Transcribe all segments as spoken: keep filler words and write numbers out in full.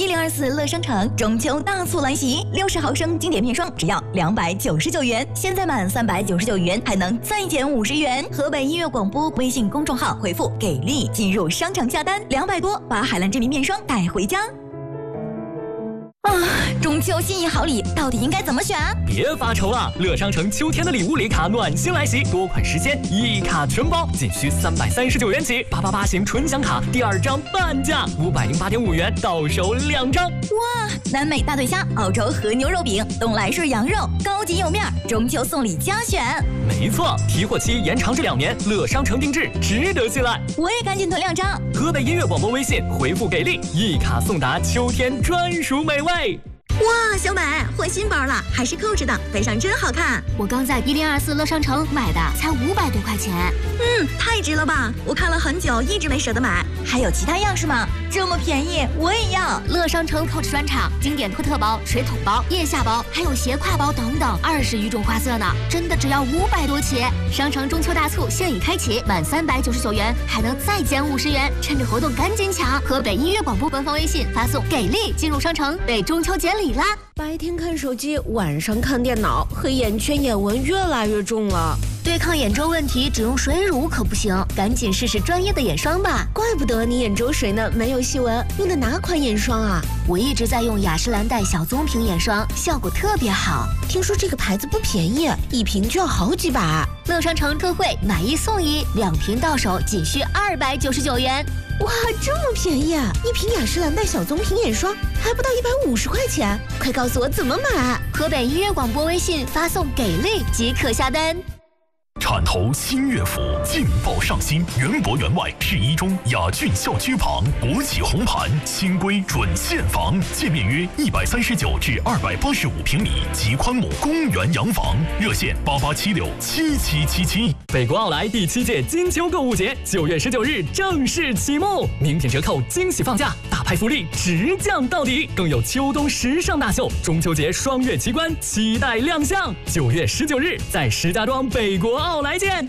一零二四乐商城中秋大促来袭，六十毫升经典面霜只要两百九十九元，现在满三百九十九元还能再减五十元。河北音乐广播微信公众号回复“给力”进入商城下单，两百多把海蓝之谜面霜带回家。啊，中秋心仪好礼到底应该怎么选？ 别发愁了，乐商城秋天的礼物礼卡暖心来袭，多款实现，一卡全包，仅需三百三十九元起。八八八型纯享卡第二张半价，五百零八点五元到手两张。 哇，南美大腿虾、澳洲和牛肉饼、东来顺羊肉，高级有面，中秋送礼加选。 没错，提货期延长至两年，乐商城定制，值得信赖。 我也赶紧囤两张。 河北音乐广播微信回复给力，一卡送达秋天专属美味。 哇，小美换新包了，还是扣着的，背上真好看。 我刚在一零二四乐商城买的，才五百多块钱。 嗯，太值了吧！我看了很久，一直没舍得买。还有其他样式吗？这么便宜，我也要。 乐商城 Coach 专场，经典托特包、水桶包、腋下包，还有斜挎包等等，二十余种花色呢，真的只要五百多起。商城中秋大促现已开启，满三百九十九元还能再减五十元，趁着活动赶紧抢！河北音乐广播官方微信发送“给力”进入商城，为中秋节礼啦！ 白天看手机，晚上看电脑，黑眼圈、眼纹越来越重了。 对抗眼周问题，只用水乳可不行，赶紧试试专业的眼霜吧。 怪不得你眼周水嫩，没有细纹，用的哪款眼霜啊？ 我一直在用雅诗兰黛小棕瓶眼霜，效果特别好。 听说这个牌子不便宜，一瓶就要好几百。 乐商城特惠，买一送一，两瓶到手仅需二百九十九元。 哇，这么便宜啊！一瓶雅诗兰黛小棕瓶眼霜还不到一百五十块钱，快告诉我怎么买！ 河北音乐广播微信发送“给力”即可下单。 铲头新乐府劲爆上新，园博园外市一中雅骏校区旁，国企红盘新规准现房，界面约一百三十九至二百八十五平米，极宽亩公园洋房，热线八八七六七七七七。 北国奥莱第七届金秋购物节九月十九日正式启幕，名品折扣，惊喜放价，大牌福利直降到底，更有秋冬时尚大秀，中秋节双月奇观期待亮相。九月十九日在石家庄北国奥莱见。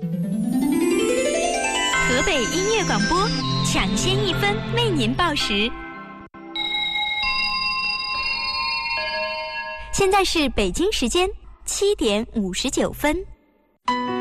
河北音乐广播，抢先一分为您报时。现在是北京时间七点五十九分。